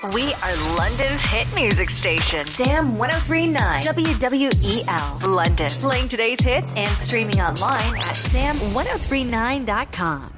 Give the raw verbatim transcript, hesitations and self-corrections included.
We are London's hit music station. Sam one oh three point nine W W E L. London. Playing today's hits and streaming online at sam one oh three nine dot com.